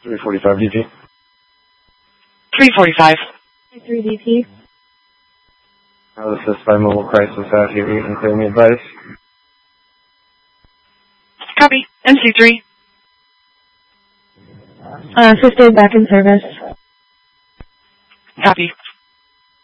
345 DP. 345. 3 DP. Assist by mobile crisis out here. You can clear me advice. Copy. MC3. Assisted back in service. Copy.